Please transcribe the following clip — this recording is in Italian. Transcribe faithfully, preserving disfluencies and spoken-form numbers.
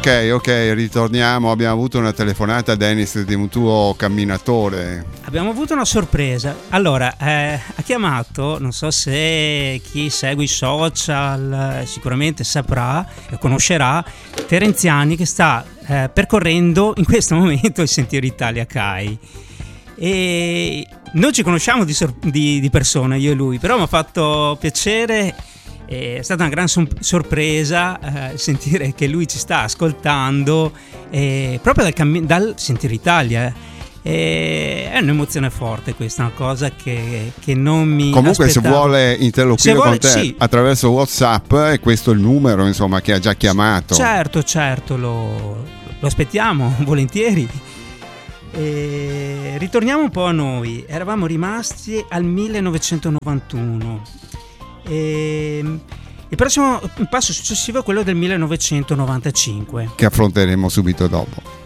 ok, ok, ritorniamo. Abbiamo avuto una telefonata, Dennis, di un tuo camminatore. Abbiamo avuto una sorpresa. Allora, eh, ha chiamato, non so se chi segue i social eh, sicuramente saprà e conoscerà, Terenziani, che sta eh, percorrendo in questo momento il Sentiero Italia CAI. E non ci conosciamo di, sor- di, di persona, io e lui, però mi ha fatto piacere. È stata una gran sor- sorpresa eh, sentire che lui ci sta ascoltando eh, proprio dal, cammin- dal Sentiero Italia. Eh. È un'emozione forte questa, una cosa che, che non mi Comunque aspettavo. Se vuole interloquire se vuole, con te sì. attraverso WhatsApp, è questo il numero, insomma, che ha già chiamato. Certo, certo, lo, lo aspettiamo volentieri. E ritorniamo un po' a noi. Eravamo rimasti al millenovecentonovantuno. E il prossimo passo successivo è quello del millenovecentonovantacinque, che affronteremo subito dopo.